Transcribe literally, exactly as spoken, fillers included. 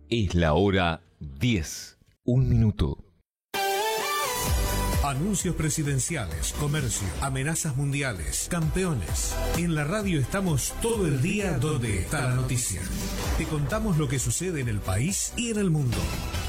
Es la hora diez, un minuto. Anuncios presidenciales, comercio, amenazas mundiales, campeones. En la radio estamos todo el día donde está la noticia. Te contamos lo que sucede en el país y en el mundo.